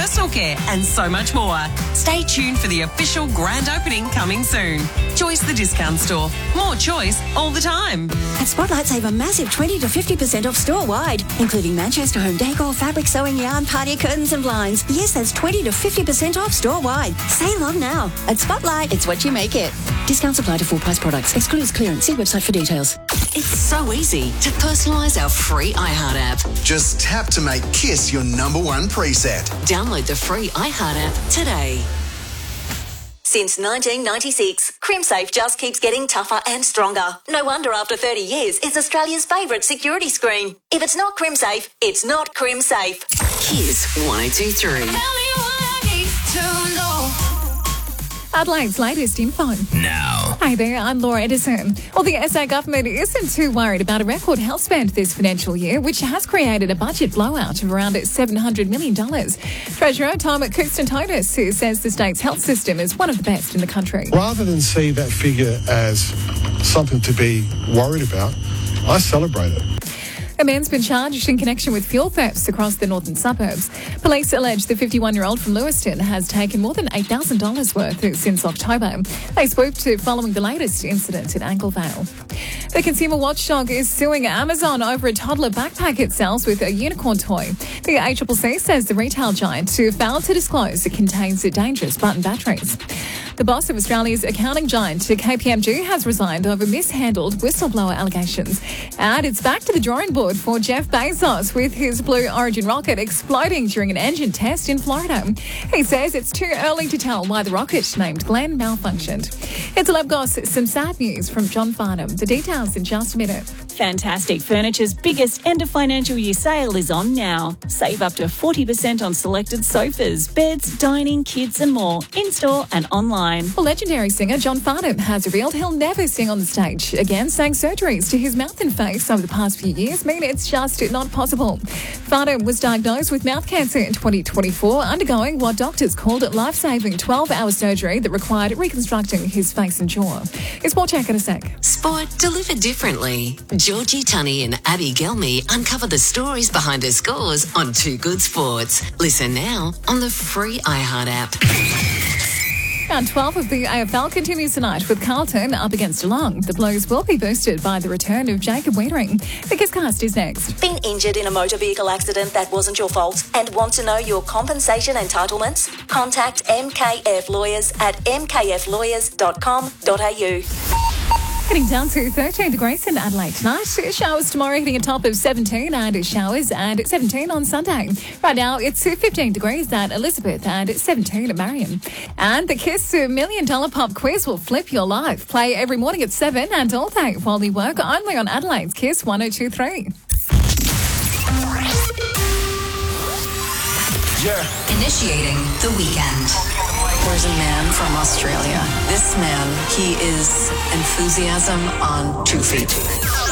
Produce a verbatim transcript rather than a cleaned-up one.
personal care and so much more. Stay tuned for the official grand opening coming soon. Choice the discount store. More choice all the time. At Spotlight, save a massive twenty to fifty percent off store-wide, including Manchester home decor, fabric, sewing, yarn, party curtains and blinds. Yes, that's twenty to fifty percent off store-wide. Save on now. At Spotlight, it's what you make it. Discounts apply to full-price products. Excludes clearance. See website for details. It's so easy to personalise our free iHeart app. Just tap to make Kiss your number one preset. Download the free iHeart app today. Since nineteen ninety-six, CrimSafe just keeps getting tougher and stronger. No wonder after thirty years, it's Australia's favourite security screen. If it's not CrimSafe, it's not CrimSafe. Kiss one oh two three. Adelaide's latest info. Now. Hi there, I'm Laura Edison. Well, the S A government isn't too worried about a record health spend this financial year, which has created a budget blowout of around seven hundred million dollars. Treasurer Tom Kuxton-Totis says the state's health system is one of the best in the country. Rather than see that figure as something to be worried about, I celebrate it. A man's been charged in connection with fuel thefts across the northern suburbs. Police allege the fifty-one-year-old from Lewiston has taken more than eight thousand dollars worth since October. They swooped following the latest incident in Anglevale. The consumer watchdog is suing Amazon over a toddler backpack it sells with a unicorn toy. The A C C C says the retail giant failed to disclose it contains dangerous button batteries. The boss of Australia's accounting giant, K P M G, has resigned over mishandled whistleblower allegations. And it's back to the drawing board for Jeff Bezos with his Blue Origin rocket exploding during an engine test in Florida. He says it's too early to tell why the rocket named Glenn malfunctioned. It's Love Goss, some sad news from John Farnham. The details in just a minute. Fantastic Furniture's biggest end of financial year sale is on now. Save up to forty percent on selected sofas, beds, dining, kids and more, in-store and online. Well, legendary singer John Farnham has revealed he'll never sing on the stage again, saying surgeries to his mouth and face over the past few years mean it's just not possible. Farnham was diagnosed with mouth cancer in twenty twenty-four, undergoing what doctors called life-saving twelve-hour surgery that required reconstructing his face and jaw. It's more check in a sec. Sport delivered differently. Georgie Tunney and Abby Gelmy uncover the stories behind her scores on Too Good Sports. Listen now on the free iHeart app. Round twelve of the A F L continues tonight with Carlton up against Geelong. The Blues will be boosted by the return of Jacob Wiedering. The Kisscast is next. Been injured in a motor vehicle accident that wasn't your fault and want to know your compensation entitlements? Contact M K F Lawyers at m k f lawyers dot com dot a u. Heading down to thirteen degrees in Adelaide tonight. Showers tomorrow hitting a top of seventeen and showers at seventeen on Sunday. Right now it's fifteen degrees at Elizabeth and seventeen at Marion. And the Kiss Million Dollar Pop Quiz will flip your life. Play every morning at seven and all day while you work, only on Adelaide's Kiss one oh two three. Yeah. Initiating the weekend. There's a man from Australia. This man, he is enthusiasm on two feet.